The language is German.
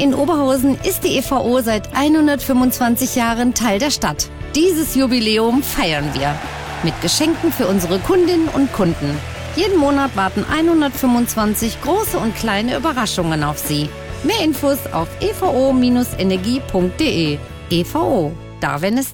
in Oberhausen ist die EVO seit 125 Jahren Teil der Stadt. Dieses Jubiläum feiern wir mit Geschenken für unsere Kundinnen und Kunden. Jeden Monat warten 125 große und kleine Überraschungen auf Sie. Mehr Infos auf evo-energie.de. EVO, da wenn es